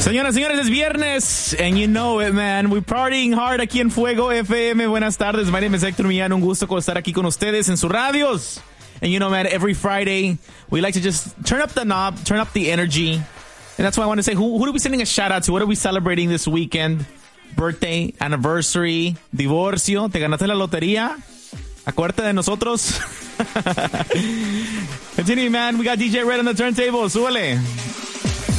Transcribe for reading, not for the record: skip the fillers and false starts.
Señoras, señores, es viernes, and you know it, man. We're partying hard aquí en Fuego FM. Buenas tardes, my name is Héctor Millán. Un gusto estar aquí con ustedes en sus radios. And you know, man, every Friday, we like to just turn up the knob, turn up the energy. And that's why I want to say, who are we sending a shout out to? What are we celebrating this weekend? Birthday, anniversary, divorcio, te ganaste la lotería. Acuérdate de nosotros. Continue, man. We got DJ Red on the turntable. Súbele.